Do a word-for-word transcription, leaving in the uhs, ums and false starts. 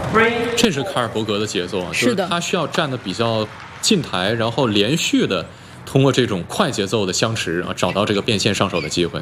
这是卡尔伯格的节奏啊， 是的， 就是他需要站得比较近台，然后连续的通过这种快节奏的相持啊，找到这个变线上手的机会。